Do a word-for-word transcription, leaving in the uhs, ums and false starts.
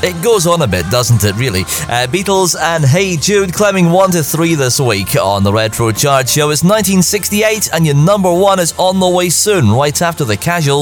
It goes on a bit, doesn't it, really? Uh, Beatles and Hey Jude climbing one to three this week on the Retro Chart Show. It's nineteen sixty-eight, and your number one is on the way soon, right after The Casuals.